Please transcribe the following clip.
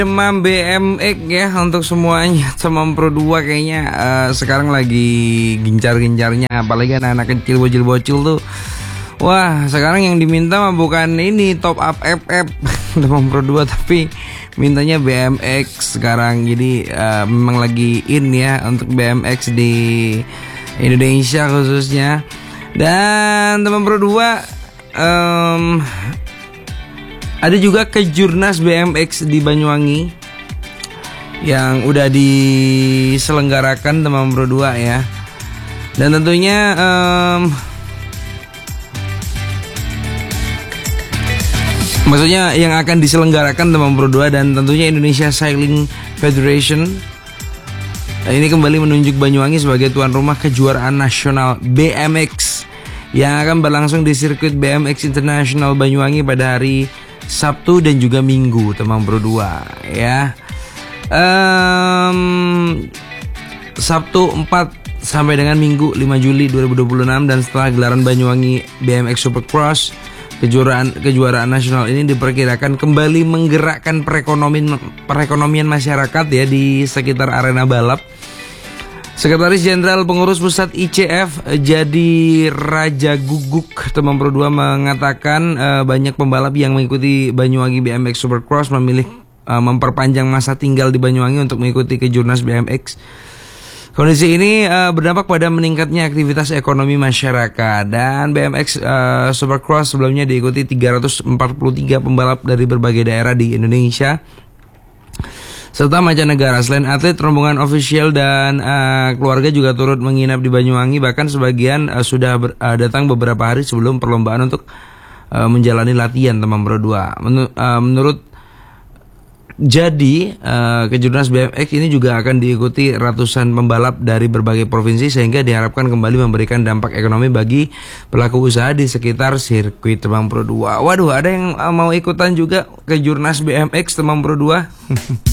Demam BMX ya untuk semuanya. Demam Pro 2 kayaknya sekarang lagi gencar-gencarnya, apalagi anak-anak kecil, bocil-bocil tuh. Wah, sekarang yang diminta mah bukan ini top up FF Demam Pro 2, tapi mintanya BMX sekarang. Jadi memang lagi in ya untuk BMX di Indonesia khususnya. Dan Demam Pro 2 ada juga Kejurnas BMX di Banyuwangi yang udah diselenggarakan Demam Pro 2 ya. Dan tentunya maksudnya yang akan diselenggarakan Demam Pro 2, dan tentunya Indonesia Sailing Federation ini kembali menunjuk Banyuwangi sebagai tuan rumah kejuaraan nasional BMX yang akan berlangsung di sirkuit BMX International Banyuwangi pada hari Sabtu dan juga Minggu Demam Pro 2 ya. Sabtu 4 sampai dengan Minggu 5 Juli 2026, dan setelah gelaran Banyuwangi BMX Supercross, kejuaraan nasional ini diperkirakan kembali menggerakkan perekonomian masyarakat ya di sekitar arena balap. Sekretaris Jenderal Pengurus Pusat ICF Jadi Raja Guguk Demam Pro 2 mengatakan banyak pembalap yang mengikuti Banyuwangi BMX Supercross memilih memperpanjang masa tinggal di Banyuwangi untuk mengikuti Kejurnas BMX. Kondisi ini berdampak pada meningkatnya aktivitas ekonomi masyarakat, dan BMX Supercross sebelumnya diikuti 343 pembalap dari berbagai daerah di Indonesia serta mancanegara. Selain atlet, rombongan ofisial dan keluarga juga turut menginap di Banyuwangi. Bahkan sebagian sudah datang beberapa hari sebelum perlombaan untuk menjalani latihan Demam Pro 2. Menurut Jadi, Kejurnas BMX ini juga akan diikuti ratusan pembalap dari berbagai provinsi, sehingga diharapkan kembali memberikan dampak ekonomi bagi pelaku usaha di sekitar sirkuit Demam Pro 2. Waduh, ada yang mau ikutan juga Kejurnas BMX Demam Pro 2?